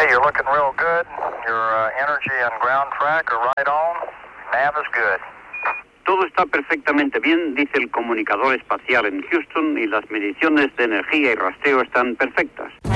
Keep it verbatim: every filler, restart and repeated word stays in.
Okay, you're looking real good. Your uh, energy and ground track are right on. Nav is good. Todo está perfectamente bien, dice el comunicador espacial en Houston, y las mediciones de energía y rastreo están perfectas.